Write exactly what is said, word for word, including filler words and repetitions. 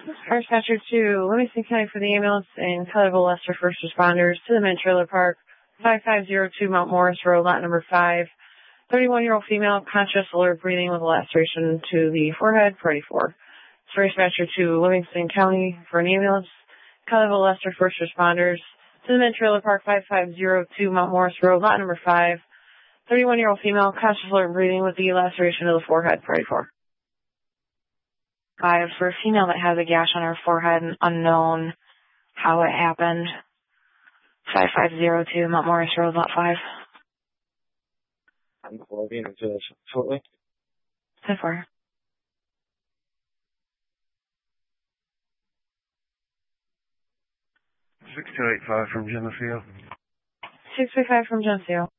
Fire Dispatcher to Livingston County for the ambulance and Colorado Lester first responders to the Mint Trailer Park, five five zero two Mount Morris Road, lot number five. thirty-one-year-old female, conscious, alert, breathing with a laceration to the forehead, priority four. Fire Dispatcher to Livingston County for an ambulance, Colorado Lester first responders to the Mint Trailer Park, five five zero two Mount Morris Road, lot number five. thirty-one-year-old female, conscious, alert, breathing with the laceration to the forehead, priority four. Five, for a female that has a gash on her forehead and unknown how it happened. five five zero two Mount Morris Road, lot five. I'm being into this shortly. ten four. six two eight five from Geneseo. six three five from Geneseo.